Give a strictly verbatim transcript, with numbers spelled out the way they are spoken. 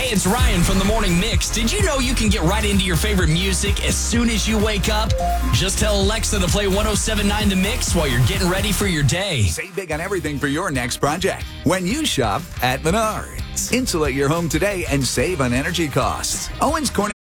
Hey, it's Ryan from the Morning Mix. Did you know you can get right into your favorite music as soon as you wake up? Just tell Alexa to play one oh seven point nine The Mix while you're getting ready for your day. Save big on everything for your next project when you shop at Menards. Insulate your home today and save on energy costs. Owens Corning.